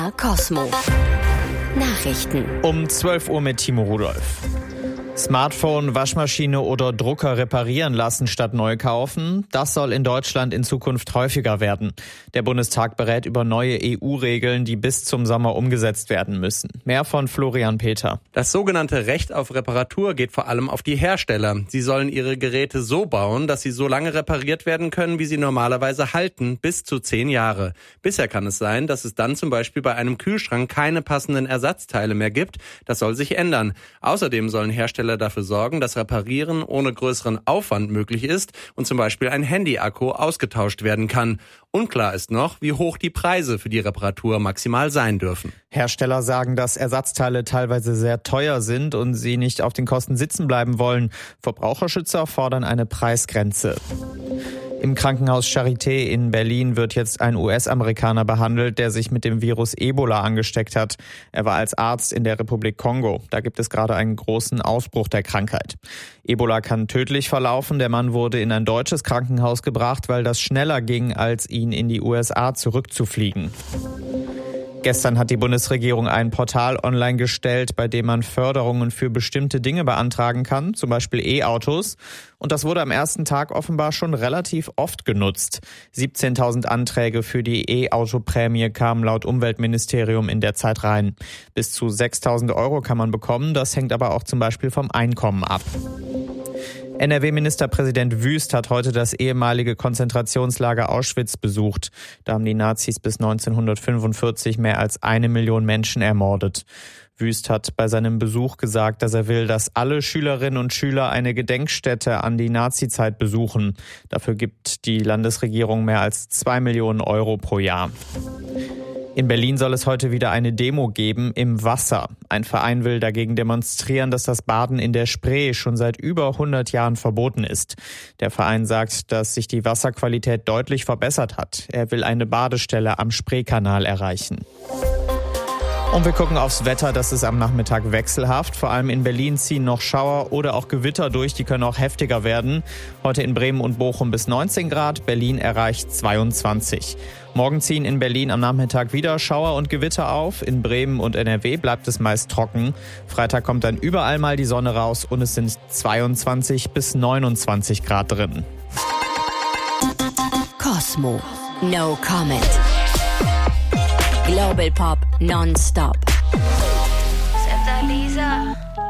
Cosmo. Nachrichten. Um 12 Uhr mit Timo Rudolph. Smartphone, Waschmaschine oder Drucker reparieren lassen statt neu kaufen. Das soll in Deutschland in Zukunft häufiger werden. Der Bundestag berät über neue EU-Regeln, die bis zum Sommer umgesetzt werden müssen. Mehr von Florian Peter. Das sogenannte Recht auf Reparatur geht vor allem auf die Hersteller. Sie sollen ihre Geräte so bauen, dass sie so lange repariert werden können, wie sie normalerweise halten, bis zu 10 Jahre. Bisher kann es sein, dass es dann zum Beispiel bei einem Kühlschrank keine passenden Ersatzteile mehr gibt. Das soll sich ändern. Außerdem sollen Hersteller dafür sorgen, dass Reparieren ohne größeren Aufwand möglich ist und zum Beispiel ein Handy-Akku ausgetauscht werden kann. Unklar ist noch, wie hoch die Preise für die Reparatur maximal sein dürfen. Hersteller sagen, dass Ersatzteile teilweise sehr teuer sind und sie nicht auf den Kosten sitzen bleiben wollen. Verbraucherschützer fordern eine Preisgrenze. Im Krankenhaus Charité in Berlin wird jetzt ein US-Amerikaner behandelt, der sich mit dem Virus Ebola angesteckt hat. Er war als Arzt in der Republik Kongo. Da gibt es gerade einen großen Ausbruch der Krankheit. Ebola kann tödlich verlaufen. Der Mann wurde in ein deutsches Krankenhaus gebracht, weil das schneller ging, als ihn in die USA zurückzufliegen. Gestern hat die Bundesregierung ein Portal online gestellt, bei dem man Förderungen für bestimmte Dinge beantragen kann, zum Beispiel E-Autos. Und das wurde am ersten Tag offenbar schon relativ oft genutzt. 17.000 Anträge für die E-Auto-Prämie kamen laut Umweltministerium in der Zeit rein. Bis zu 6.000 Euro kann man bekommen, das hängt aber auch zum Beispiel vom Einkommen ab. NRW-Ministerpräsident Wüst hat heute das ehemalige Konzentrationslager Auschwitz besucht. Da haben die Nazis bis 1945 mehr als 1 Million Menschen ermordet. Wüst hat bei seinem Besuch gesagt, dass er will, dass alle Schülerinnen und Schüler eine Gedenkstätte an die Nazizeit besuchen. Dafür gibt die Landesregierung mehr als 2 Millionen Euro pro Jahr. In Berlin soll es heute wieder eine Demo geben im Wasser. Ein Verein will dagegen demonstrieren, dass das Baden in der Spree schon seit über 100 Jahren verboten ist. Der Verein sagt, dass sich die Wasserqualität deutlich verbessert hat. Er will eine Badestelle am Spreekanal erreichen. Und wir gucken aufs Wetter, das ist am Nachmittag wechselhaft. Vor allem in Berlin ziehen noch Schauer oder auch Gewitter durch, die können auch heftiger werden. Heute in Bremen und Bochum bis 19 Grad, Berlin erreicht 22. Morgen ziehen in Berlin am Nachmittag wieder Schauer und Gewitter auf. In Bremen und NRW bleibt es meist trocken. Freitag kommt dann überall mal die Sonne raus und es sind 22 bis 29 Grad drin. Cosmo. No comment. Global Pop non-stop. Santa Lisa.